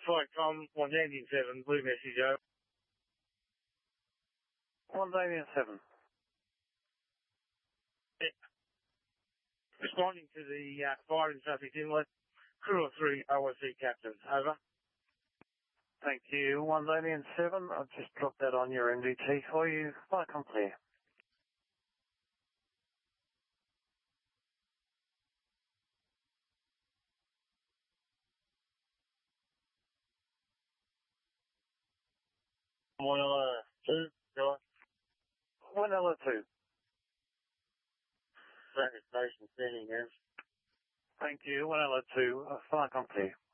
Flight com, 187, blue message over. 187. Responding to the fire in Suffolk Inlet, crew of 3, OSC captain, over. Thank you, 187. I'll just drop that on your MDT for you. Flight com clear. One 2, go. 1L2. Station standing there. Thank you, 1L2. Flight com clear.